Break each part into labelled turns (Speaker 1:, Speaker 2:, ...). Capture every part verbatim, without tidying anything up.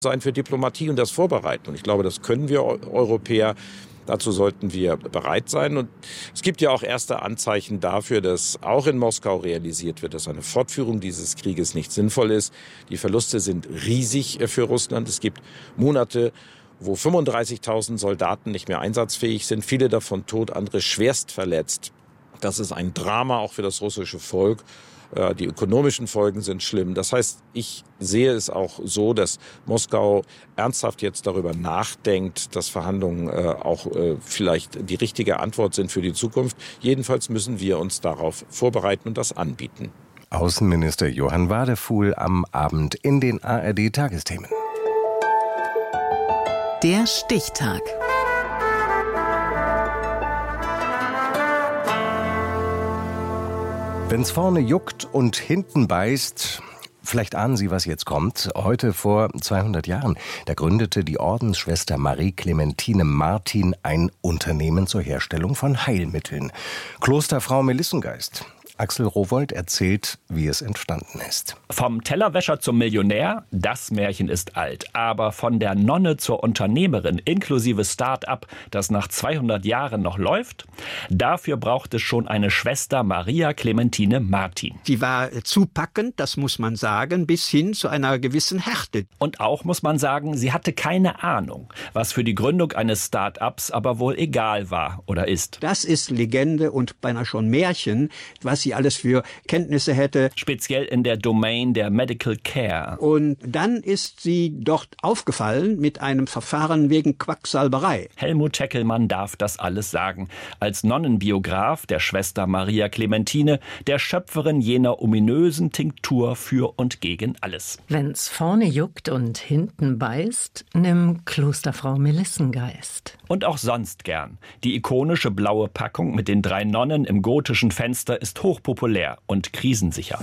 Speaker 1: sein für Diplomatie und das vorbereiten. Und ich glaube, das können wir Europäer. Dazu sollten wir bereit sein. Und es gibt ja auch erste Anzeichen dafür, dass auch in Moskau realisiert wird, dass eine Fortführung dieses Krieges nicht sinnvoll ist. Die Verluste sind riesig für Russland. Es gibt Monate, wo fünfunddreißigtausend Soldaten nicht mehr einsatzfähig sind, viele davon tot, andere schwerst verletzt. Das ist ein Drama auch für das russische Volk. Die ökonomischen Folgen sind schlimm. Das heißt, ich sehe es auch so, dass Moskau ernsthaft jetzt darüber nachdenkt, dass Verhandlungen auch vielleicht die richtige Antwort sind für die Zukunft. Jedenfalls müssen wir uns darauf vorbereiten und das anbieten.
Speaker 2: Außenminister Johann Wadefuhl am Abend in den A R D-Tagesthemen.
Speaker 3: Der Stichtag.
Speaker 2: Wenn's vorne juckt und hinten beißt, vielleicht ahnen Sie, was jetzt kommt. Heute vor zweihundert Jahren, da gründete die Ordensschwester Marie Clementine Martin ein Unternehmen zur Herstellung von Heilmitteln. Klosterfrau Melissengeist. Axel Rowohlt erzählt, wie es entstanden ist.
Speaker 4: Vom Tellerwäscher zum Millionär, das Märchen ist alt. Aber von der Nonne zur Unternehmerin inklusive Start-up, das nach zweihundert Jahren noch läuft, dafür braucht es schon eine Schwester Maria Clementine Martin.
Speaker 5: Die war zupackend, das muss man sagen, bis hin zu einer gewissen Härte.
Speaker 4: Und auch muss man sagen, sie hatte keine Ahnung, was für die Gründung eines Start-ups aber wohl egal war oder ist.
Speaker 5: Das ist Legende und beinahe schon Märchen, was sie alles für Kenntnisse hätte.
Speaker 4: Speziell in der Domain der Medical Care.
Speaker 5: Und dann ist sie dort aufgefallen mit einem Verfahren wegen Quacksalberei.
Speaker 4: Helmut Teckelmann darf das alles sagen. Als Nonnenbiograf der Schwester Maria Clementine, der Schöpferin jener ominösen Tinktur für und gegen alles.
Speaker 3: Wenn's vorne juckt und hinten beißt, nimm Klosterfrau Melissengeist.
Speaker 4: Und auch sonst gern. Die ikonische blaue Packung mit den drei Nonnen im gotischen Fenster ist hochpopulär und krisensicher.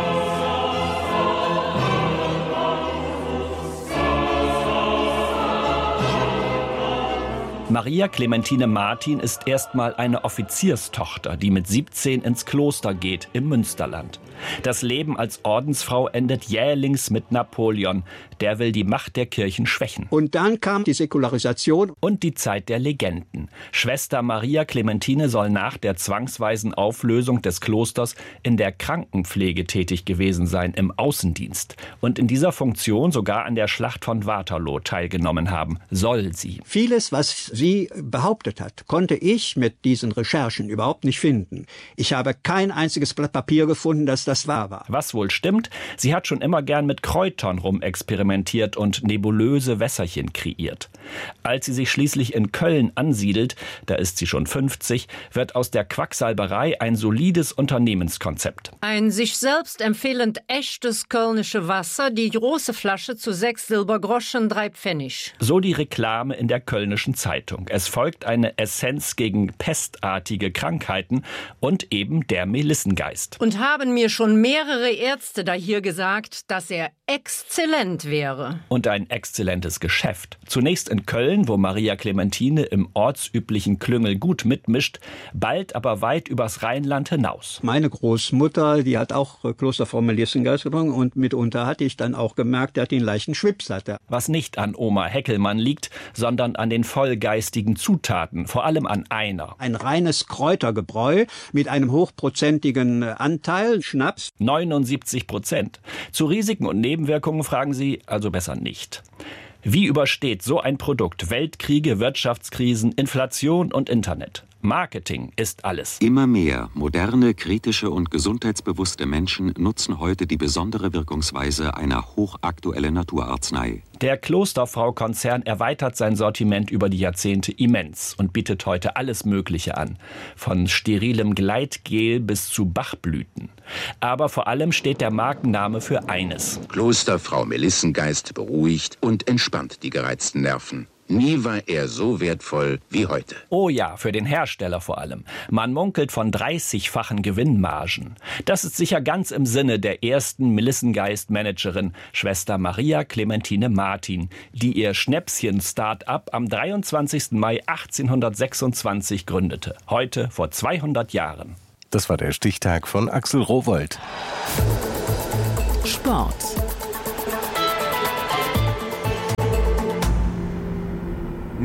Speaker 4: Maria Clementine Martin ist erstmal eine Offizierstochter, die mit siebzehn ins Kloster geht im Münsterland. Das Leben als Ordensfrau endet jählings mit Napoleon. Der will die Macht der Kirchen schwächen.
Speaker 5: Und dann kam die Säkularisation.
Speaker 4: Und die Zeit der Legenden. Schwester Maria Clementine soll nach der zwangsweisen Auflösung des Klosters in der Krankenpflege tätig gewesen sein, im Außendienst. Und in dieser Funktion sogar an der Schlacht von Waterloo teilgenommen haben. Soll sie.
Speaker 5: Vieles, was sie behauptet hat, konnte ich mit diesen Recherchen überhaupt nicht finden. Ich habe kein einziges Blatt Papier gefunden, das das wahr war.
Speaker 4: Was wohl stimmt, sie hat schon immer gern mit Kräutern rumexperimentiert und nebulöse Wässerchen kreiert. Als sie sich schließlich in Köln ansiedelt, da ist sie schon fünfzig, wird aus der Quacksalberei ein solides Unternehmenskonzept.
Speaker 6: Ein sich selbst empfehlend echtes kölnische Wasser, die große Flasche zu sechs Silbergroschen, drei Pfennig.
Speaker 4: So die Reklame in der Kölnischen Zeitung. Es folgt eine Essenz gegen pestartige Krankheiten und eben der Melissengeist.
Speaker 6: Und haben mir schon mehrere Ärzte da hier gesagt, dass er exzellent wäre.
Speaker 4: Und ein exzellentes Geschäft. Zunächst in Köln, wo Maria Clementine im ortsüblichen Klüngel gut mitmischt, bald aber weit übers Rheinland hinaus.
Speaker 5: Meine Großmutter, die hat auch Klosterfrau Melissengeist getrunken und mitunter hatte ich dann auch gemerkt, der hat den leichten Schwips hatte.
Speaker 4: Was nicht an Oma Heckelmann liegt, sondern an den vollgeistigen Zutaten, vor allem an einer.
Speaker 5: Ein reines Kräutergebräu mit einem hochprozentigen Anteil Schnaps.
Speaker 4: neunundsiebzig Prozent. Zu Risiken und Nebenwirkungen fragen Sie also besser nicht. Wie übersteht so ein Produkt Weltkriege, Wirtschaftskrisen, Inflation und Internet? Marketing ist alles.
Speaker 7: Immer mehr moderne, kritische und gesundheitsbewusste Menschen nutzen heute die besondere Wirkungsweise einer hochaktuellen Naturarznei.
Speaker 4: Der Klosterfrau-Konzern erweitert sein Sortiment über die Jahrzehnte immens und bietet heute alles Mögliche an. Von sterilem Gleitgel bis zu Bachblüten. Aber vor allem steht der Markenname für eines.
Speaker 8: Klosterfrau Melissengeist beruhigt und entspannt die gereizten Nerven. Nie war er so wertvoll wie heute.
Speaker 4: Oh ja, für den Hersteller vor allem. Man munkelt von dreißigfachen Gewinnmargen. Das ist sicher ganz im Sinne der ersten Melissengeist-Managerin, Schwester Maria Clementine Martin, die ihr Schnäpschen-Start-up am dreiundzwanzigsten Mai achtzehnhundertsechsundzwanzig gründete. Heute vor zweihundert Jahren.
Speaker 2: Das war der Stichtag von Axel Rowohlt.
Speaker 3: Sport.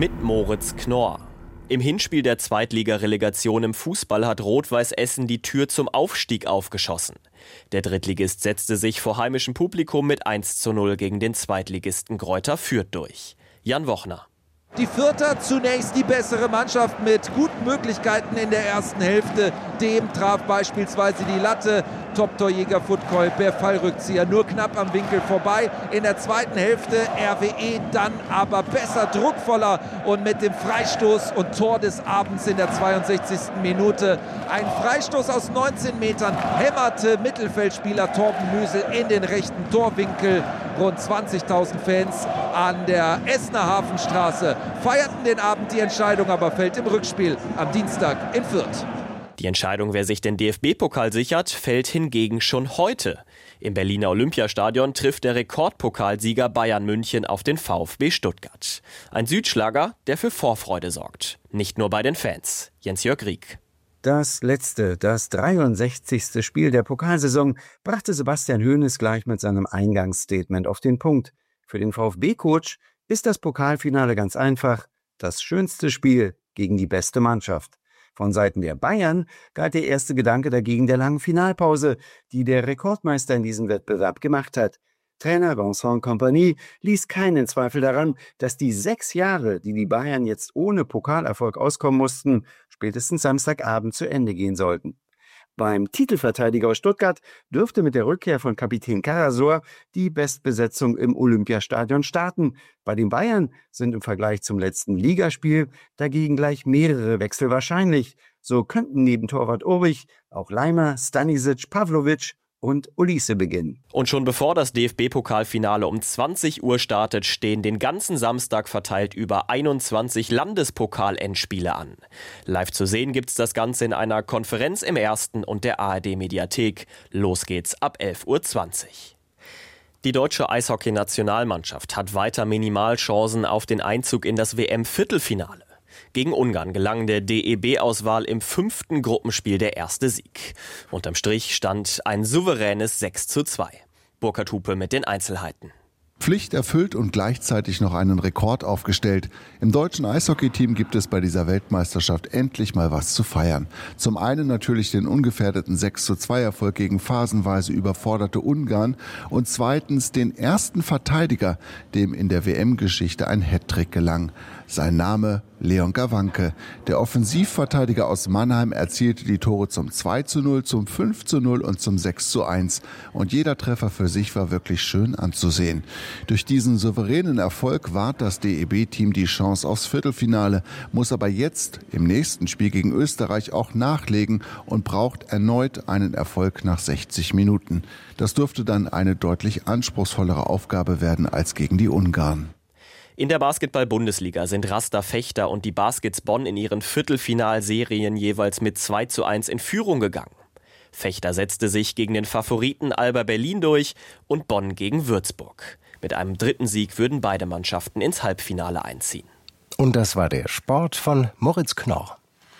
Speaker 9: mit Moritz Knorr. Im Hinspiel der Zweitliga-Relegation im Fußball hat Rot-Weiß Essen die Tür zum Aufstieg aufgeschossen. Der Drittligist setzte sich vor heimischem Publikum mit eins zu null gegen den Zweitligisten Greuther Fürth durch. Jan Wochner.
Speaker 10: Die Fürther zunächst die bessere Mannschaft mit guten Möglichkeiten in der ersten Hälfte. Dem traf beispielsweise die Latte. Top-Torjäger Futkoy per Fallrückzieher nur knapp am Winkel vorbei. In der zweiten Hälfte R W E dann aber besser, druckvoller und mit dem Freistoß und Tor des Abends in der zweiundsechzigsten Minute. Ein Freistoß aus neunzehn Metern hämmerte Mittelfeldspieler Torben Müsel in den rechten Torwinkel. Rund zwanzigtausend Fans an der Essener Hafenstraße feierten den Abend. Die Entscheidung aber fällt im Rückspiel am Dienstag in Fürth.
Speaker 9: Die Entscheidung, wer sich den D F B-Pokal sichert, fällt hingegen schon heute. Im Berliner Olympiastadion trifft der Rekordpokalsieger Bayern München auf den VfB Stuttgart. Ein Südschlager, der für Vorfreude sorgt. Nicht nur bei den Fans. Jens-Jörg Rieck.
Speaker 11: Das letzte, das dreiundsechzigste Spiel der Pokalsaison brachte Sebastian Hoeneß gleich mit seinem Eingangsstatement auf den Punkt. Für den VfB-Coach ist das Pokalfinale ganz einfach das schönste Spiel gegen die beste Mannschaft. Von Seiten der Bayern galt der erste Gedanke dagegen der langen Finalpause, die der Rekordmeister in diesem Wettbewerb gemacht hat. Trainer Vincent Kompany ließ keinen Zweifel daran, dass die sechs Jahre, die die Bayern jetzt ohne Pokalerfolg auskommen mussten, spätestens Samstagabend zu Ende gehen sollten. Beim Titelverteidiger aus Stuttgart dürfte mit der Rückkehr von Kapitän Karasor die Bestbesetzung im Olympiastadion starten. Bei den Bayern sind im Vergleich zum letzten Ligaspiel dagegen gleich mehrere Wechsel wahrscheinlich. So könnten neben Torwart Urbich auch Leimer, Stanisic, Pavlovic und Olise beginnen.
Speaker 9: Und schon bevor das D F B-Pokalfinale um zwanzig Uhr startet, stehen den ganzen Samstag verteilt über einundzwanzig Landespokal-Endspiele an. Live zu sehen gibt's das Ganze in einer Konferenz im Ersten und der A R D-Mediathek. Los geht's ab elf Uhr zwanzig. Die deutsche Eishockey-Nationalmannschaft hat weiter Minimalchancen auf den Einzug in das W M-Viertelfinale. Gegen Ungarn gelang der D E B-Auswahl im fünften Gruppenspiel der erste Sieg. Unterm Strich stand ein souveränes sechs zu zwei. Burkhard Hupe mit den Einzelheiten.
Speaker 12: Pflicht erfüllt und gleichzeitig noch einen Rekord aufgestellt. Im deutschen Eishockeyteam gibt es bei dieser Weltmeisterschaft endlich mal was zu feiern. Zum einen natürlich den ungefährdeten sechs zu zwei Erfolg gegen phasenweise überforderte Ungarn und zweitens den ersten Verteidiger, dem in der W M-Geschichte ein Hattrick gelang. Sein Name Leon Gawanke. Der Offensivverteidiger aus Mannheim erzielte die Tore zum zwei zu null, zum fünf zu null und zum sechs zu eins. Und jeder Treffer für sich war wirklich schön anzusehen. Durch diesen souveränen Erfolg wahrt das D E B-Team die Chance aufs Viertelfinale, muss aber jetzt im nächsten Spiel gegen Österreich auch nachlegen und braucht erneut einen Erfolg nach sechzig Minuten. Das dürfte dann eine deutlich anspruchsvollere Aufgabe werden als gegen die Ungarn.
Speaker 9: In der Basketball-Bundesliga sind Rasta Fechter und die Baskets Bonn in ihren Viertelfinalserien jeweils mit zwei zu eins in Führung gegangen. Fechter setzte sich gegen den Favoriten Alba Berlin durch und Bonn gegen Würzburg. Mit einem dritten Sieg würden beide Mannschaften ins Halbfinale einziehen.
Speaker 2: Und das war der Sport von Moritz Knorr.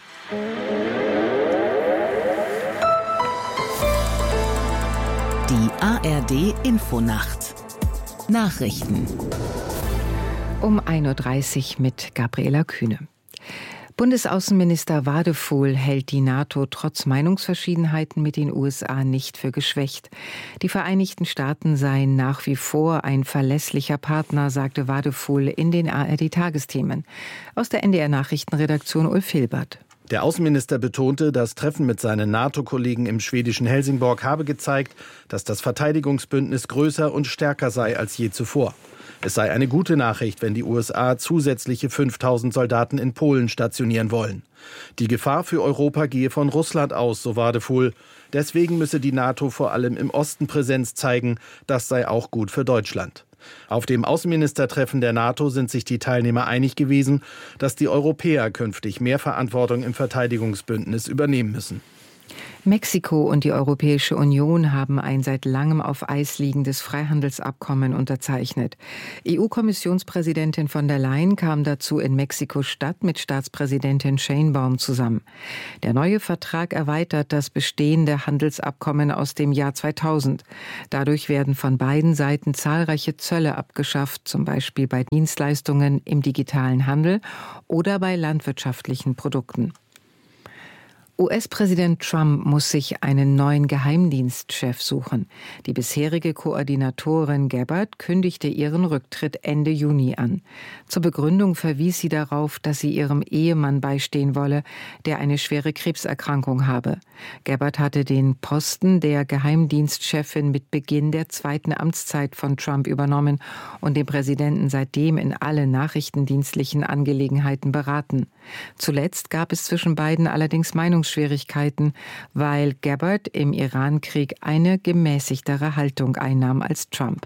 Speaker 13: Die A R D-Infonacht. Nachrichten.
Speaker 14: Um ein Uhr dreißig mit Gabriela Kühne. Bundesaußenminister Wadefuhl hält die NATO trotz Meinungsverschiedenheiten mit den U S A nicht für geschwächt. Die Vereinigten Staaten seien nach wie vor ein verlässlicher Partner, sagte Wadefuhl in den A R D-Tagesthemen. Aus der N D R-Nachrichtenredaktion Ulf Hilbert.
Speaker 15: Der Außenminister betonte, das Treffen mit seinen NATO-Kollegen im schwedischen Helsingborg habe gezeigt, dass das Verteidigungsbündnis größer und stärker sei als je zuvor. Es sei eine gute Nachricht, wenn die U S A zusätzliche fünftausend Soldaten in Polen stationieren wollen. Die Gefahr für Europa gehe von Russland aus, so Wadefuhl. Deswegen müsse die NATO vor allem im Osten Präsenz zeigen. Das sei auch gut für Deutschland. Auf dem Außenministertreffen der NATO sind sich die Teilnehmer einig gewesen, dass die Europäer künftig mehr Verantwortung im Verteidigungsbündnis übernehmen müssen.
Speaker 14: Mexiko und die Europäische Union haben ein seit langem auf Eis liegendes Freihandelsabkommen unterzeichnet. E U-Kommissionspräsidentin von der Leyen kam dazu in Mexiko-Stadt mit Staatspräsidentin Sheinbaum zusammen. Der neue Vertrag erweitert das bestehende Handelsabkommen aus dem Jahr zweitausend. Dadurch werden von beiden Seiten zahlreiche Zölle abgeschafft, zum Beispiel bei Dienstleistungen im digitalen Handel oder bei landwirtschaftlichen Produkten. U S-Präsident Trump muss sich einen neuen Geheimdienstchef suchen. Die bisherige Koordinatorin Gabbard kündigte ihren Rücktritt Ende Juni an. Zur Begründung verwies sie darauf, dass sie ihrem Ehemann beistehen wolle, der eine schwere Krebserkrankung habe. Gabbard hatte den Posten der Geheimdienstchefin mit Beginn der zweiten Amtszeit von Trump übernommen und den Präsidenten seitdem in alle nachrichtendienstlichen Angelegenheiten beraten. Zuletzt gab es zwischen beiden allerdings Meinungsschwierigkeiten, weil Gabbard im Iran-Krieg eine gemäßigtere Haltung einnahm als Trump.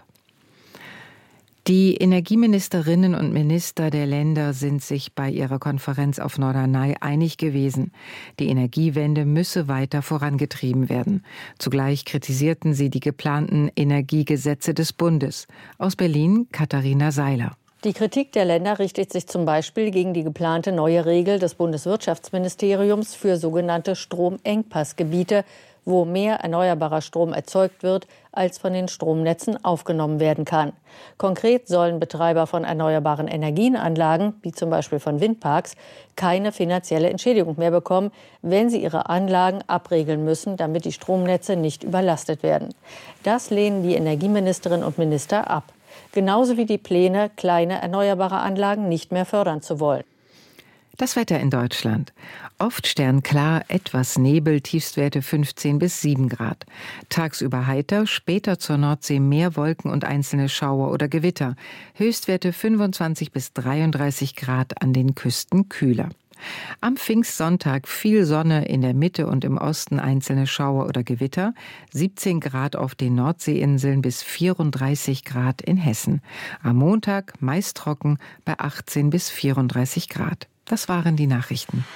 Speaker 14: Die Energieministerinnen und Minister der Länder sind sich bei ihrer Konferenz auf Norderney einig gewesen. Die Energiewende müsse weiter vorangetrieben werden. Zugleich kritisierten sie die geplanten Energiegesetze des Bundes. Aus Berlin Katharina Seiler.
Speaker 16: Die Kritik der Länder richtet sich zum Beispiel gegen die geplante neue Regel des Bundeswirtschaftsministeriums für sogenannte Stromengpassgebiete, wo mehr erneuerbarer Strom erzeugt wird, als von den Stromnetzen aufgenommen werden kann. Konkret sollen Betreiber von erneuerbaren Energienanlagen, wie zum Beispiel von Windparks, keine finanzielle Entschädigung mehr bekommen, wenn sie ihre Anlagen abregeln müssen, damit die Stromnetze nicht überlastet werden. Das lehnen die Energieministerinnen und Minister ab. Genauso wie die Pläne, kleine erneuerbare Anlagen nicht mehr fördern zu wollen.
Speaker 14: Das Wetter in Deutschland. Oft sternklar, etwas Nebel, Tiefstwerte fünfzehn bis sieben Grad. Tagsüber heiter, später zur Nordsee mehr Wolken und einzelne Schauer oder Gewitter. Höchstwerte fünfundzwanzig bis dreiunddreißig Grad, an den Küsten kühler. Am Pfingstsonntag viel Sonne, in der Mitte und im Osten einzelne Schauer oder Gewitter, siebzehn Grad auf den Nordseeinseln bis vierunddreißig Grad in Hessen. Am Montag meist trocken bei achtzehn bis vierunddreißig Grad. Das waren die Nachrichten.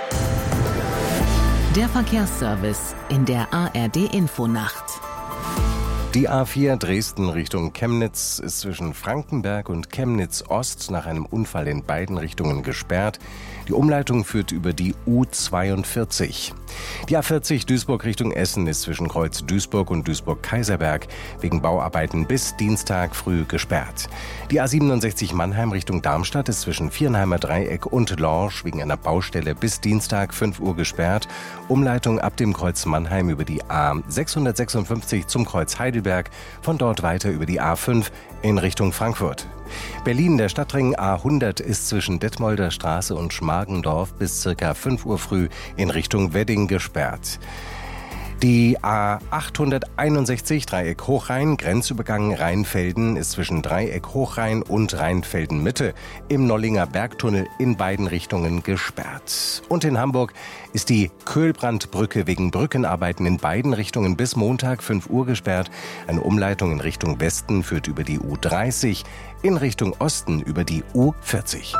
Speaker 13: Der Verkehrsservice in der A R D-Infonacht.
Speaker 2: Die A vier Dresden Richtung Chemnitz ist zwischen Frankenberg und Chemnitz Ost nach einem Unfall in beiden Richtungen gesperrt. Die Umleitung führt über die U zweiundvierzig. Die A vierzig Duisburg Richtung Essen ist zwischen Kreuz Duisburg und Duisburg-Kaiserberg wegen Bauarbeiten bis Dienstag früh gesperrt. Die A siebenundsechzig Mannheim Richtung Darmstadt ist zwischen Vierenheimer Dreieck und Lorsch wegen einer Baustelle bis Dienstag fünf Uhr gesperrt. Umleitung ab dem Kreuz Mannheim über die A sechshundertsechsundfünfzig zum Kreuz Heidelberg, von dort weiter über die A fünf in Richtung Frankfurt. Berlin, der Stadtring A hundert ist zwischen Detmolder Straße und Schmargendorf bis circa fünf Uhr früh in Richtung Wedding gesperrt. Die A achthunderteinundsechzig Dreieck Hochrhein, Grenzübergang Rheinfelden, ist zwischen Dreieck Hochrhein und Rheinfelden Mitte im Nollinger Bergtunnel in beiden Richtungen gesperrt. Und in Hamburg ist die Köhlbrandbrücke wegen Brückenarbeiten in beiden Richtungen bis Montag fünf Uhr gesperrt. Eine Umleitung in Richtung Westen führt über die U dreißig, in Richtung Osten über die U vierzig.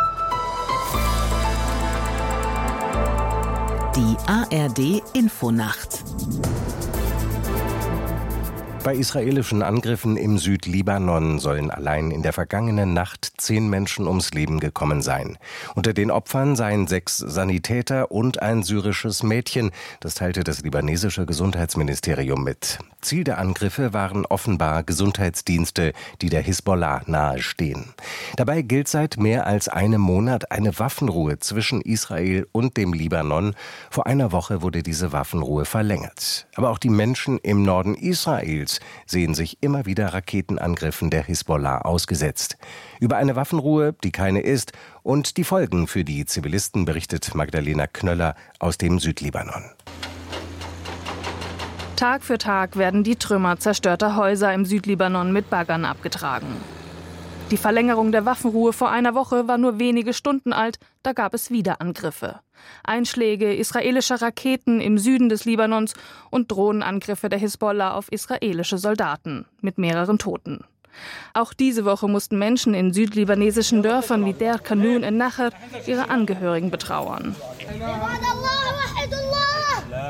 Speaker 13: Die A R D-Infonacht.
Speaker 2: Bei israelischen Angriffen im Südlibanon sollen allein in der vergangenen Nacht zehn Menschen ums Leben gekommen sein. Unter den Opfern seien sechs Sanitäter und ein syrisches Mädchen. Das teilte das libanesische Gesundheitsministerium mit. Ziel der Angriffe waren offenbar Gesundheitsdienste, die der Hisbollah nahestehen. Dabei gilt seit mehr als einem Monat eine Waffenruhe zwischen Israel und dem Libanon. Vor einer Woche wurde diese Waffenruhe verlängert. Aber auch die Menschen im Norden Israels sehen sich immer wieder Raketenangriffen der Hisbollah ausgesetzt. Über eine Waffenruhe, die keine ist, und die Folgen für die Zivilisten berichtet Magdalena Knöller aus dem Südlibanon.
Speaker 17: Tag für Tag werden die Trümmer zerstörter Häuser im Südlibanon mit Baggern abgetragen. Die Verlängerung der Waffenruhe vor einer Woche war nur wenige Stunden alt, da gab es wieder Angriffe. Einschläge israelischer Raketen im Süden des Libanons und Drohnenangriffe der Hisbollah auf israelische Soldaten mit mehreren Toten. Auch diese Woche mussten Menschen in südlibanesischen Dörfern wie Der Kanun in Nachar ihre Angehörigen betrauern.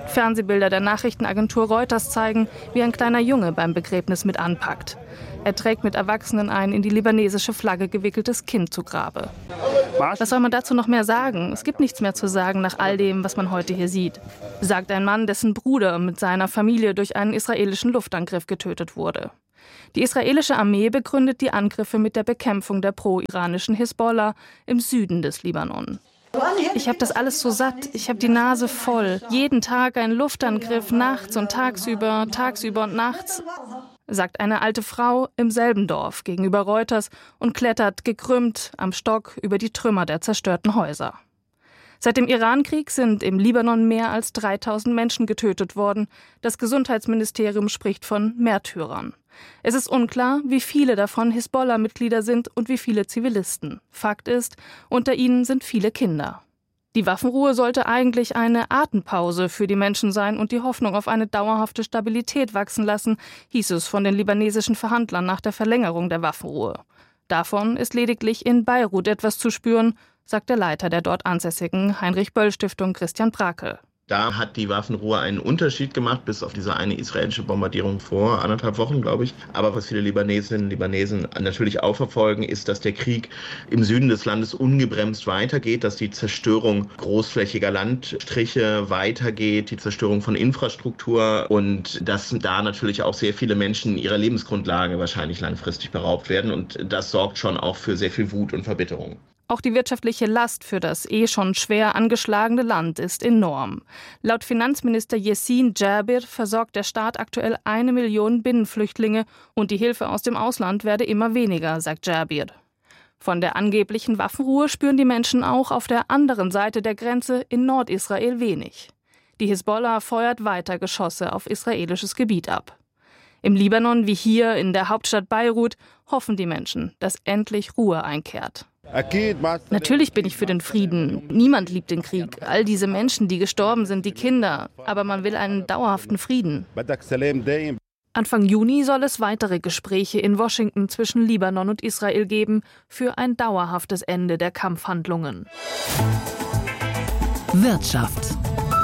Speaker 17: Fernsehbilder der Nachrichtenagentur Reuters zeigen, wie ein kleiner Junge beim Begräbnis mit anpackt. Er trägt mit Erwachsenen ein in die libanesische Flagge gewickeltes Kind zu Grabe. Was soll man dazu noch mehr sagen? Es gibt nichts mehr zu sagen nach all dem, was man heute hier sieht, sagt ein Mann, dessen Bruder mit seiner Familie durch einen israelischen Luftangriff getötet wurde. Die israelische Armee begründet die Angriffe mit der Bekämpfung der pro-iranischen Hisbollah im Süden des Libanon. Ich habe das alles so satt, ich habe die Nase voll. Jeden Tag ein Luftangriff, nachts und tagsüber, tagsüber und nachts, sagt eine alte Frau im selben Dorf gegenüber Reuters und klettert gekrümmt am Stock über die Trümmer der zerstörten Häuser. Seit dem Irankrieg sind im Libanon mehr als dreitausend Menschen getötet worden. Das Gesundheitsministerium spricht von Märtyrern. Es ist unklar, wie viele davon Hisbollah-Mitglieder sind und wie viele Zivilisten. Fakt ist, unter ihnen sind viele Kinder. Die Waffenruhe sollte eigentlich eine Atempause für die Menschen sein und die Hoffnung auf eine dauerhafte Stabilität wachsen lassen, hieß es von den libanesischen Verhandlern nach der Verlängerung der Waffenruhe. Davon ist lediglich in Beirut etwas zu spüren, sagt der Leiter der dort ansässigen Heinrich-Böll-Stiftung Christian Brakel.
Speaker 18: Da hat die Waffenruhe einen Unterschied gemacht, bis auf diese eine israelische Bombardierung vor anderthalb Wochen, glaube ich. Aber was viele Libanesinnen und Libanesen natürlich auch verfolgen, ist, dass der Krieg im Süden des Landes ungebremst weitergeht, dass die Zerstörung großflächiger Landstriche weitergeht, die Zerstörung von Infrastruktur und dass da natürlich auch sehr viele Menschen ihrer Lebensgrundlage wahrscheinlich langfristig beraubt werden. Und das sorgt schon auch für sehr viel Wut und Verbitterung.
Speaker 17: Auch die wirtschaftliche Last für das eh schon schwer angeschlagene Land ist enorm. Laut Finanzminister Yassin Jabir versorgt der Staat aktuell eine Million Binnenflüchtlinge und die Hilfe aus dem Ausland werde immer weniger, sagt Jabir. Von der angeblichen Waffenruhe spüren die Menschen auch auf der anderen Seite der Grenze in Nordisrael wenig. Die Hisbollah feuert weiter Geschosse auf israelisches Gebiet ab. Im Libanon wie hier in der Hauptstadt Beirut hoffen die Menschen, dass endlich Ruhe einkehrt. Natürlich bin ich für den Frieden. Niemand liebt den Krieg. All diese Menschen, die gestorben sind, die Kinder. Aber man will einen dauerhaften Frieden. Anfang Juni soll es weitere Gespräche in Washington zwischen Libanon und Israel geben für ein dauerhaftes Ende der Kampfhandlungen.
Speaker 13: Wirtschaft.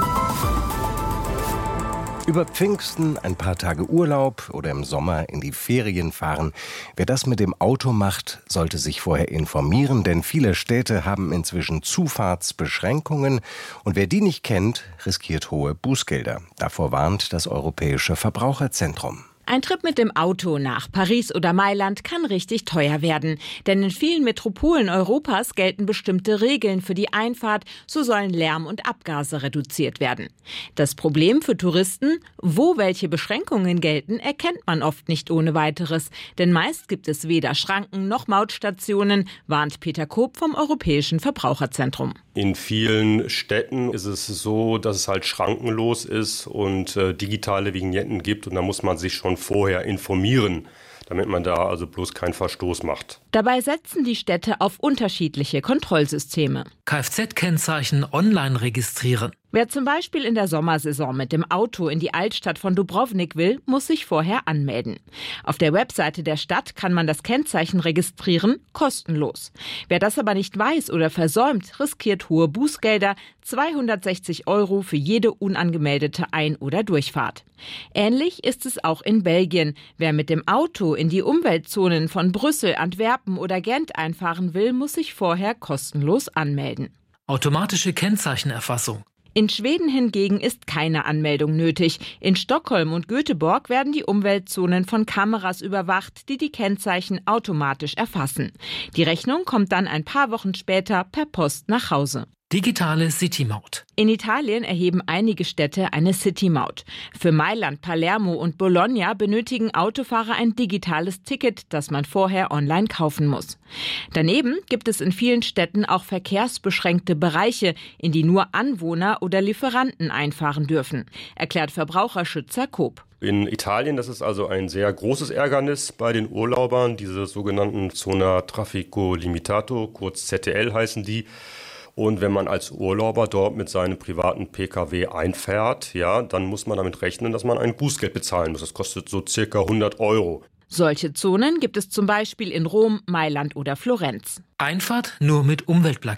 Speaker 2: Über Pfingsten ein paar Tage Urlaub oder im Sommer in die Ferien fahren. Wer das mit dem Auto macht, sollte sich vorher informieren, denn viele Städte haben inzwischen Zufahrtsbeschränkungen und wer die nicht kennt, riskiert hohe Bußgelder. Davor warnt das Europäische Verbraucherzentrum.
Speaker 19: Ein Trip mit dem Auto nach Paris oder Mailand kann richtig teuer werden. Denn in vielen Metropolen Europas gelten bestimmte Regeln für die Einfahrt, so sollen Lärm und Abgase reduziert werden. Das Problem für Touristen, wo welche Beschränkungen gelten, erkennt man oft nicht ohne weiteres. Denn meist gibt es weder Schranken noch Mautstationen, warnt Peter Koop vom Europäischen Verbraucherzentrum.
Speaker 20: In vielen Städten ist es so, dass es halt schrankenlos ist und äh, digitale Vignetten gibt und da muss man sich schon vorher informieren, damit man da also bloß keinen Verstoß macht.
Speaker 19: Dabei setzen die Städte auf unterschiedliche Kontrollsysteme.
Speaker 21: Kfz-Kennzeichen online registrieren.
Speaker 19: Wer zum Beispiel in der Sommersaison mit dem Auto in die Altstadt von Dubrovnik will, muss sich vorher anmelden. Auf der Webseite der Stadt kann man das Kennzeichen registrieren, kostenlos. Wer das aber nicht weiß oder versäumt, riskiert hohe Bußgelder, zweihundertsechzig Euro für jede unangemeldete Ein- oder Durchfahrt. Ähnlich ist es auch in Belgien. Wer mit dem Auto in die Umweltzonen von Brüssel, Antwerpen oder Gent einfahren will, muss sich vorher kostenlos anmelden.
Speaker 21: Automatische Kennzeichenerfassung.
Speaker 19: In Schweden hingegen ist keine Anmeldung nötig. In Stockholm und Göteborg werden die Umweltzonen von Kameras überwacht, die die Kennzeichen automatisch erfassen. Die Rechnung kommt dann ein paar Wochen später per Post nach Hause.
Speaker 21: Digitale City-Maut.
Speaker 19: In Italien erheben einige Städte eine City-Maut. Für Mailand, Palermo und Bologna benötigen Autofahrer ein digitales Ticket, das man vorher online kaufen muss. Daneben gibt es in vielen Städten auch verkehrsbeschränkte Bereiche, in die nur Anwohner oder Lieferanten einfahren dürfen, erklärt Verbraucherschützer Koop.
Speaker 20: In Italien, das ist also ein sehr großes Ärgernis bei den Urlaubern, diese sogenannten Zona Traffico Limitato, kurz Z T L heißen die. Und wenn man als Urlauber dort mit seinem privaten P K W einfährt, ja, dann muss man damit rechnen, dass man ein Bußgeld bezahlen muss. Das kostet so circa hundert Euro.
Speaker 19: Solche Zonen gibt es zum Beispiel in Rom, Mailand oder Florenz.
Speaker 21: Einfahrt nur mit Umweltplakette.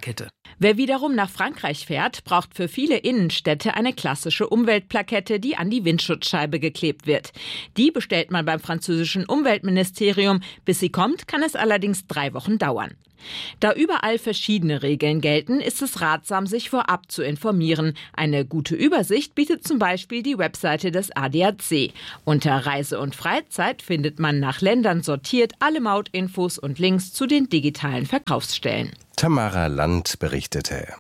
Speaker 19: Wer wiederum nach Frankreich fährt, braucht für viele Innenstädte eine klassische Umweltplakette, die an die Windschutzscheibe geklebt wird. Die bestellt man beim französischen Umweltministerium. Bis sie kommt, kann es allerdings drei Wochen dauern. Da überall verschiedene Regeln gelten, ist es ratsam, sich vorab zu informieren. Eine gute Übersicht bietet zum Beispiel die Webseite des A D A C. Unter Reise und Freizeit findet man nach Ländern sortiert alle Mautinfos und Links zu den digitalen Verkaufsstellen.
Speaker 2: Tamara Land berichtete.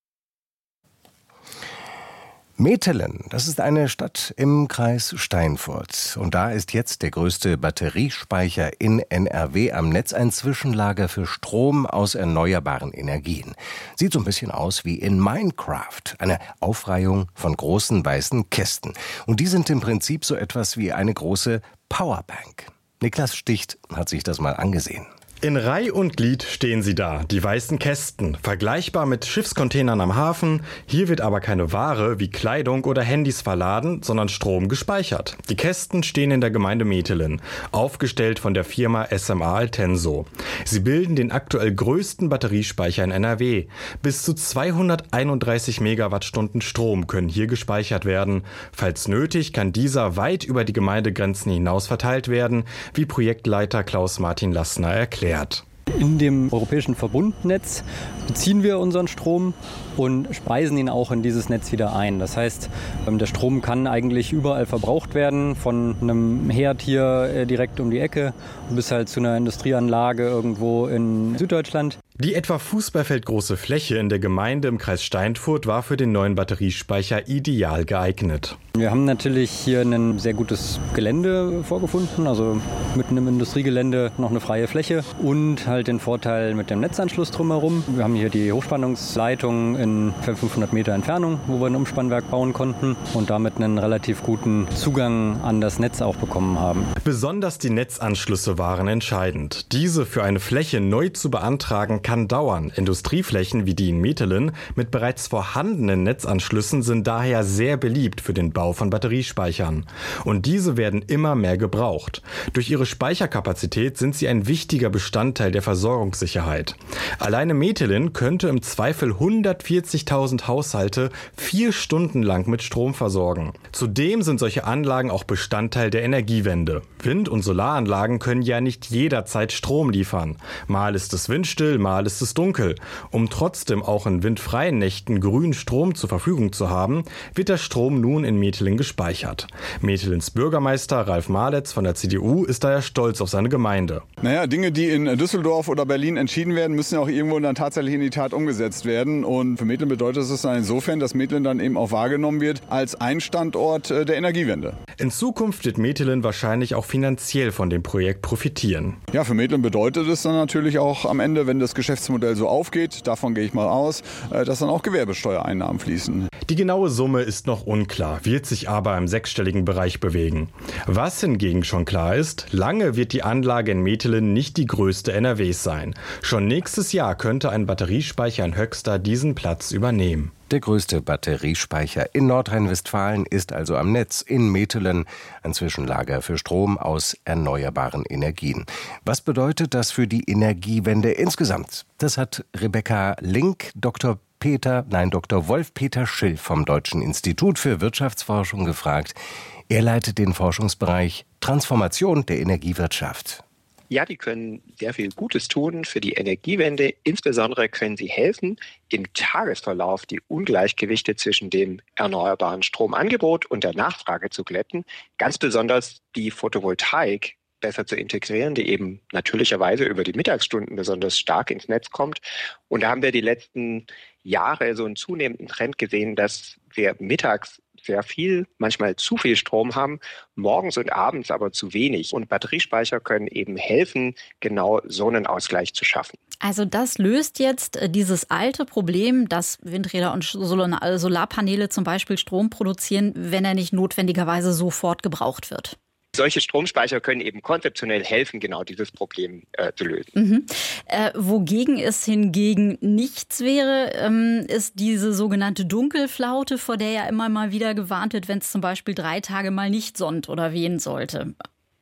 Speaker 2: Metelen, das ist eine Stadt im Kreis Steinfurt. Und da ist jetzt der größte Batteriespeicher in N R W am Netz, ein Zwischenlager für Strom aus erneuerbaren Energien. Sieht so ein bisschen aus wie in Minecraft, eine Aufreihung von großen weißen Kästen. Und die sind im Prinzip so etwas wie eine große Powerbank. Niklas Sticht hat sich das mal angesehen.
Speaker 1: In Reih und Glied stehen sie da, die weißen Kästen, vergleichbar mit Schiffscontainern am Hafen. Hier wird aber keine Ware wie Kleidung oder Handys verladen, sondern Strom gespeichert. Die Kästen stehen in der Gemeinde Metelen, aufgestellt von der Firma S M A Altenso. Sie bilden den aktuell größten Batteriespeicher in N R W. Bis zu zweihunderteinunddreißig Megawattstunden Strom können hier gespeichert werden. Falls nötig, kann dieser weit über die Gemeindegrenzen hinaus verteilt werden, wie Projektleiter Klaus-Martin Lassner erklärt.
Speaker 22: In dem europäischen Verbundnetz beziehen wir unseren Strom und speisen ihn auch in dieses Netz wieder ein. Das heißt, der Strom kann eigentlich überall verbraucht werden, von einem Herd hier direkt um die Ecke bis halt zu einer Industrieanlage irgendwo in Süddeutschland.
Speaker 1: Die etwa fußballfeldgroße Fläche in der Gemeinde im Kreis Steinfurt war für den neuen Batteriespeicher ideal geeignet.
Speaker 22: Wir haben natürlich hier ein sehr gutes Gelände vorgefunden, also mitten im Industriegelände noch eine freie Fläche und halt den Vorteil mit dem Netzanschluss drumherum. Wir haben hier die Hochspannungsleitung in fünfhundert Meter Entfernung, wo wir ein Umspannwerk bauen konnten und damit einen relativ guten Zugang an das Netz auch bekommen haben.
Speaker 1: Besonders die Netzanschlüsse waren entscheidend. Diese für eine Fläche neu zu beantragen kann dauern. Industrieflächen wie die in Metelen mit bereits vorhandenen Netzanschlüssen sind daher sehr beliebt für den Bau von Batteriespeichern. Und diese werden immer mehr gebraucht. Durch ihre Speicherkapazität sind sie ein wichtiger Bestandteil der Versorgungssicherheit. Alleine Metelen könnte im Zweifel hundertvierzigtausend Haushalte vier Stunden lang mit Strom versorgen. Zudem sind solche Anlagen auch Bestandteil der Energiewende. Wind- und Solaranlagen können ja nicht jederzeit Strom liefern. Mal ist es windstill, mal ist es dunkel. Um trotzdem auch in windfreien Nächten grünen Strom zur Verfügung zu haben, wird der Strom nun in Metelen gespeichert. Metelens Bürgermeister Ralf Maletz von der C D U ist daher stolz auf seine Gemeinde.
Speaker 23: Naja, Dinge, die in Düsseldorf oder Berlin entschieden werden, müssen ja auch irgendwo dann tatsächlich in die Tat umgesetzt werden. Und für Metelen bedeutet es dann insofern, dass Metelen dann eben auch wahrgenommen wird als ein Standort der Energiewende.
Speaker 1: In Zukunft wird Metelen wahrscheinlich auch finanziell von dem Projekt profitieren.
Speaker 23: Ja, für Metelen bedeutet es dann natürlich auch am Ende, wenn das Geschäftsmodell so aufgeht, davon gehe ich mal aus, dass dann auch Gewerbesteuereinnahmen fließen.
Speaker 1: Die genaue Summe ist noch unklar, wird sich aber im sechsstelligen Bereich bewegen. Was hingegen schon klar ist, lange wird die Anlage in Metelen nicht die größte N R Ws sein. Schon nächstes Jahr könnte ein Batteriespeicher in Höxter diesen Platz übernehmen.
Speaker 2: Der größte Batteriespeicher in Nordrhein-Westfalen ist also am Netz in Metelen, ein Zwischenlager für Strom aus erneuerbaren Energien. Was bedeutet das für die Energiewende insgesamt? Das hat Rebecca Link, Doktor Peter, nein, Doktor Wolf-Peter Schill vom Deutschen Institut für Wirtschaftsforschung gefragt. Er leitet den Forschungsbereich Transformation der Energiewirtschaft.
Speaker 24: Ja, die können sehr viel Gutes tun für die Energiewende. Insbesondere können sie helfen, im Tagesverlauf die Ungleichgewichte zwischen dem erneuerbaren Stromangebot und der Nachfrage zu glätten. Ganz besonders die Photovoltaik besser zu integrieren, die eben natürlicherweise über die Mittagsstunden besonders stark ins Netz kommt. Und da haben wir die letzten Jahre so einen zunehmenden Trend gesehen, dass wir mittags sehr viel, manchmal zu viel Strom haben, morgens und abends aber zu wenig. Und Batteriespeicher können eben helfen, genau so einen Ausgleich zu schaffen.
Speaker 25: Also das löst jetzt dieses alte Problem, dass Windräder und Solarpaneele zum Beispiel Strom produzieren, wenn er nicht notwendigerweise sofort gebraucht wird.
Speaker 24: Solche Stromspeicher können eben konzeptionell helfen, genau dieses Problem äh, zu lösen.
Speaker 25: Mhm. Äh, wogegen es hingegen nichts wäre, ähm, ist diese sogenannte Dunkelflaute, vor der ja immer mal wieder gewarnt wird, wenn es zum Beispiel drei Tage mal nicht sonnt oder wehen sollte.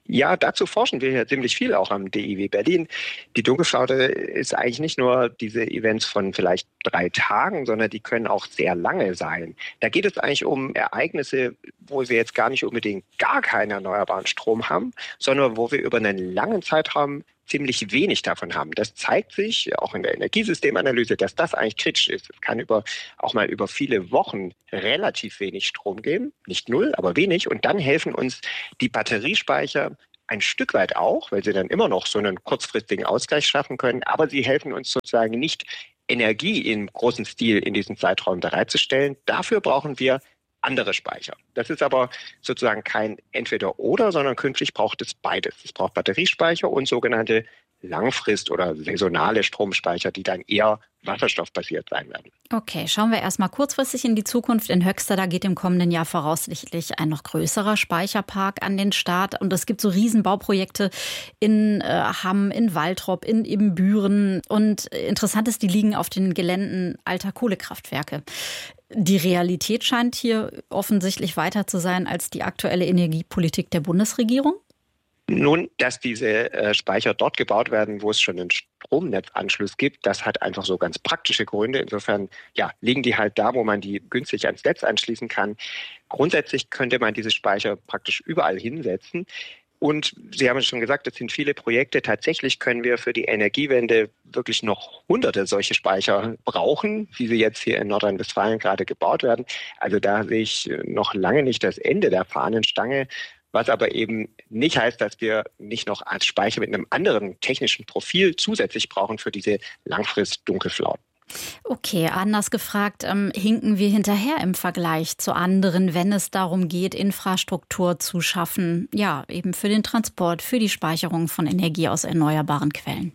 Speaker 24: Ja, dazu forschen wir ja ziemlich viel auch am D I W Berlin. Die Dunkelflaute ist eigentlich nicht nur diese Events von vielleicht drei Tagen, sondern die können auch sehr lange sein. Da geht es eigentlich um Ereignisse, wo wir jetzt gar nicht unbedingt gar keinen erneuerbaren Strom haben, sondern wo wir über einen langen Zeitraum ziemlich wenig davon haben. Das zeigt sich auch in der Energiesystemanalyse, dass das eigentlich kritisch ist. Es kann über, auch mal über viele Wochen relativ wenig Strom geben, nicht null, aber wenig. Und dann helfen uns die Batteriespeicher ein Stück weit auch, weil sie dann immer noch so einen kurzfristigen Ausgleich schaffen können. Aber sie helfen uns sozusagen nicht, Energie im großen Stil in diesen Zeitraum bereitzustellen. Dafür brauchen wir andere Speicher. Das ist aber sozusagen kein Entweder-Oder, sondern künftig braucht es beides. Es braucht Batteriespeicher und sogenannte Langfrist- oder saisonale Stromspeicher, die dann eher wasserstoffbasiert sein werden.
Speaker 25: Okay, schauen wir erstmal kurzfristig in die Zukunft. In Höxter, da geht im kommenden Jahr voraussichtlich ein noch größerer Speicherpark an den Start. Und es gibt so Riesenbauprojekte in äh, Hamm, in Waltrop, in Ibbenbüren. Und interessant ist, die liegen auf den Geländen alter Kohlekraftwerke. Die Realität scheint hier offensichtlich weiter zu sein als die aktuelle Energiepolitik der Bundesregierung.
Speaker 24: Nun, dass diese äh, Speicher dort gebaut werden, wo es schon einen Stromnetzanschluss gibt, das hat einfach so ganz praktische Gründe. Insofern ja, liegen die halt da, wo man die günstig ans Netz anschließen kann. Grundsätzlich könnte man diese Speicher praktisch überall hinsetzen. Und Sie haben es schon gesagt, es sind viele Projekte. Tatsächlich können wir für die Energiewende wirklich noch hunderte solche Speicher brauchen, wie sie jetzt hier in Nordrhein-Westfalen gerade gebaut werden. Also da sehe ich noch lange nicht das Ende der Fahnenstange. Was aber eben nicht heißt, dass wir nicht noch als Speicher mit einem anderen technischen Profil zusätzlich brauchen für diese Langfrist-Dunkelflauten.
Speaker 25: Okay, anders gefragt, ähm, hinken wir hinterher im Vergleich zu anderen, wenn es darum geht, Infrastruktur zu schaffen, ja, eben für den Transport, für die Speicherung von Energie aus erneuerbaren Quellen?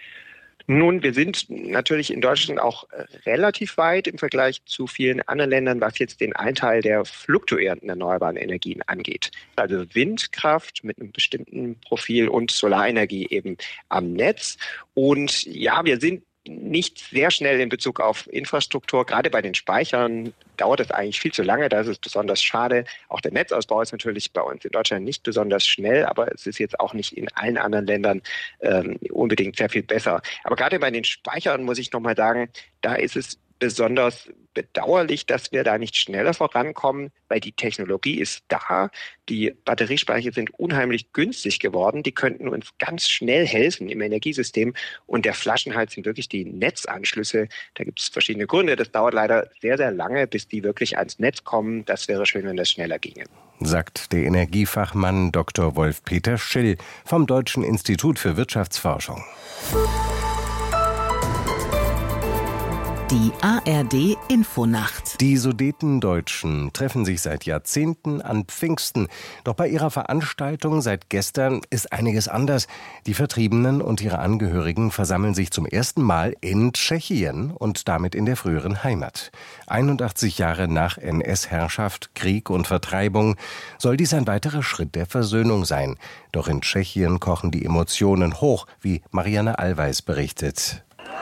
Speaker 24: Nun, wir sind natürlich in Deutschland auch relativ weit im Vergleich zu vielen anderen Ländern, was jetzt den Anteil der fluktuierenden erneuerbaren Energien angeht. Also Windkraft mit einem bestimmten Profil und Solarenergie eben am Netz. Und ja, wir sind nicht sehr schnell in Bezug auf Infrastruktur. Gerade bei den Speichern dauert es eigentlich viel zu lange. Das ist besonders schade. Auch der Netzausbau ist natürlich bei uns in Deutschland nicht besonders schnell, aber es ist jetzt auch nicht in allen anderen Ländern ähm, unbedingt sehr viel besser. Aber gerade bei den Speichern muss ich nochmal sagen, da ist es besonders bedauerlich, dass wir da nicht schneller vorankommen, weil die Technologie ist da. Die Batteriespeicher sind unheimlich günstig geworden. Die könnten uns ganz schnell helfen im Energiesystem. Und der Flaschenhals sind wirklich die Netzanschlüsse. Da gibt es verschiedene Gründe. Das dauert leider sehr, sehr lange, bis die wirklich ans Netz kommen. Das wäre schön, wenn das schneller ginge.
Speaker 2: Sagt der Energiefachmann Doktor Wolf-Peter Schill vom Deutschen Institut für Wirtschaftsforschung.
Speaker 13: Die A R D-Infonacht.
Speaker 2: Die Sudetendeutschen treffen sich seit Jahrzehnten an Pfingsten. Doch bei ihrer Veranstaltung seit gestern ist einiges anders. Die Vertriebenen und ihre Angehörigen versammeln sich zum ersten Mal in Tschechien und damit in der früheren Heimat. einundachtzig Jahre nach N S-Herrschaft, Krieg und Vertreibung soll dies ein weiterer Schritt der Versöhnung sein. Doch in Tschechien kochen die Emotionen hoch, wie Marianne Allweis berichtet.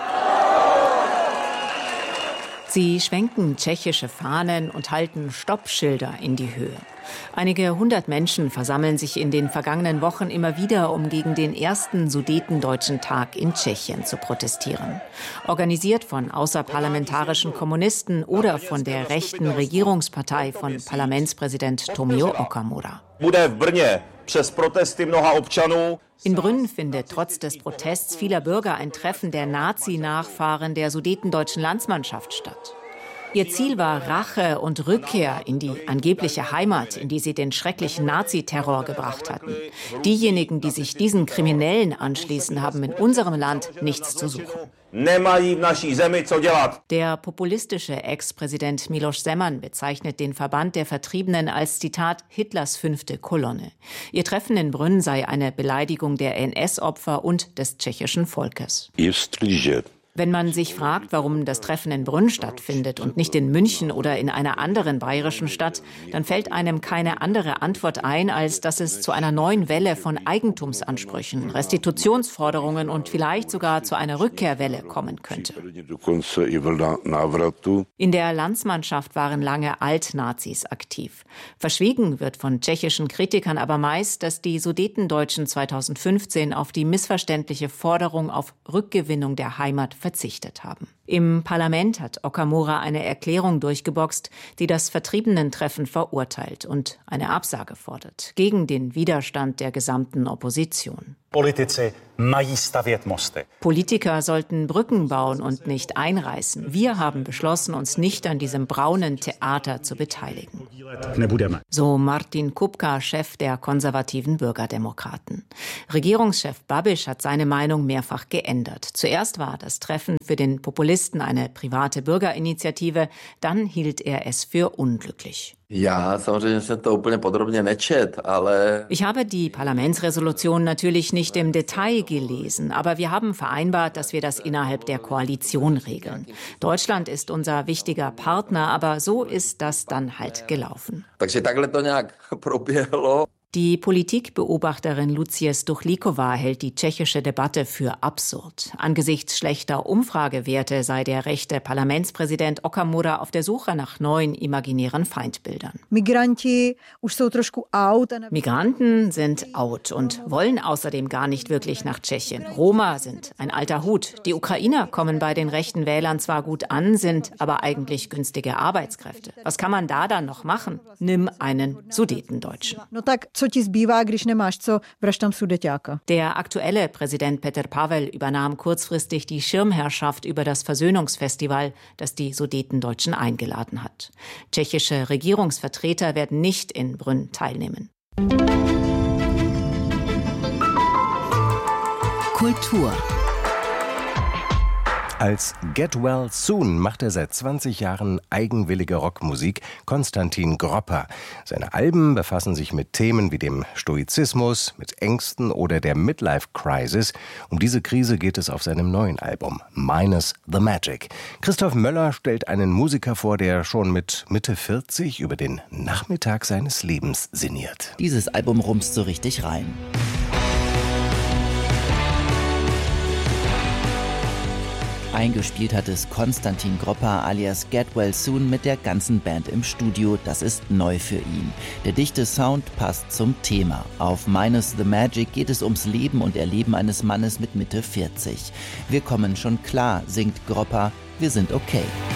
Speaker 4: Sie schwenken tschechische Fahnen und halten Stoppschilder in die Höhe. Einige hundert Menschen versammeln sich in den vergangenen Wochen immer wieder, um gegen den ersten Sudetendeutschen Tag in Tschechien zu protestieren. Organisiert von außerparlamentarischen Kommunisten oder von der rechten Regierungspartei von Parlamentspräsident Tomio Okamura. In Brünn findet trotz des Protests vieler Bürger ein Treffen der Nazi-Nachfahren der sudetendeutschen Landsmannschaft statt. Ihr Ziel war Rache und Rückkehr in die angebliche Heimat, in die sie den schrecklichen Naziterror gebracht hatten. Diejenigen, die sich diesen Kriminellen anschließen, haben in unserem Land nichts zu suchen. Der populistische Ex-Präsident Miloš Zeman bezeichnet den Verband der Vertriebenen als, Zitat, Hitlers fünfte Kolonne. Ihr Treffen in Brünn sei eine Beleidigung der N S-Opfer und des tschechischen Volkes. Wenn man sich fragt, warum das Treffen in Brünn stattfindet und nicht in München oder in einer anderen bayerischen Stadt, dann fällt einem keine andere Antwort ein, als dass es zu einer neuen Welle von Eigentumsansprüchen, Restitutionsforderungen und vielleicht sogar zu einer Rückkehrwelle kommen könnte. In der Landsmannschaft waren lange Altnazis aktiv. Verschwiegen wird von tschechischen Kritikern aber meist, dass die Sudetendeutschen zweitausendfünfzehn auf die missverständliche Forderung auf Rückgewinnung der Heimat verzichtet haben. Im Parlament hat Okamura eine Erklärung durchgeboxt, die das Vertriebenentreffen verurteilt und eine Absage fordert, gegen den Widerstand der gesamten Opposition. Politiker sollten Brücken bauen und nicht einreißen. Wir haben beschlossen, uns nicht an diesem braunen Theater zu beteiligen. So Martin Kupka, Chef der konservativen Bürgerdemokraten. Regierungschef Babiš hat seine Meinung mehrfach geändert. Zuerst war das Treffen für den Populisten eine private Bürgerinitiative, dann hielt er es für unglücklich. Ich habe die Parlamentsresolution natürlich nicht im Detail gelesen, aber wir haben vereinbart, dass wir das innerhalb der Koalition regeln. Deutschland ist unser wichtiger Partner, aber so ist das dann halt gelaufen. Die Politikbeobachterin Lucie Stuchlíková hält die tschechische Debatte für absurd. Angesichts schlechter Umfragewerte sei der rechte Parlamentspräsident Okamura auf der Suche nach neuen imaginären Feindbildern. Migranten sind out und wollen außerdem gar nicht wirklich nach Tschechien. Roma sind ein alter Hut. Die Ukrainer kommen bei den rechten Wählern zwar gut an, sind aber eigentlich günstige Arbeitskräfte. Was kann man da dann noch machen? Nimm einen Sudetendeutschen. Der aktuelle Präsident Petr Pavel übernahm kurzfristig die Schirmherrschaft über das Versöhnungsfestival, das die Sudetendeutschen eingeladen hat. Tschechische Regierungsvertreter werden nicht in Brünn teilnehmen.
Speaker 13: Kultur.
Speaker 2: Als Get Well Soon macht er seit zwanzig Jahren eigenwillige Rockmusik, Konstantin Gropper. Seine Alben befassen sich mit Themen wie dem Stoizismus, mit Ängsten oder der Midlife-Crisis. Um diese Krise geht es auf seinem neuen Album, Minus the Magic. Christoph Möller stellt einen Musiker vor, der schon mit Mitte vierzig über den Nachmittag seines Lebens sinniert.
Speaker 3: Dieses Album rumst so richtig rein. Eingespielt hat es Konstantin Gropper alias Get Well Soon mit der ganzen Band im Studio. Das ist neu für ihn. Der dichte Sound passt zum Thema. Auf Minus the Magic geht es ums Leben und Erleben eines Mannes mit Mitte vierzig. Wir kommen schon klar, singt Gropper, wir sind okay.